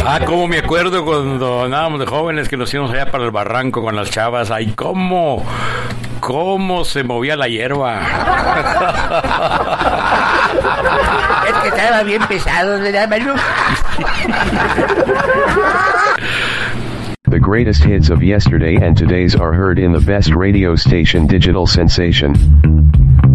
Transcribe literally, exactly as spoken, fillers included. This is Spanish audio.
Ah, cómo me acuerdo cuando andábamos de jóvenes que nos íbamos allá para el barranco con las chavas. Ay, cómo, cómo se movía la hierba. Es que estaba bien pesado, ¿verdad, Manu? The greatest hits of yesterday and today's are heard in the best radio station, Digital Sensation.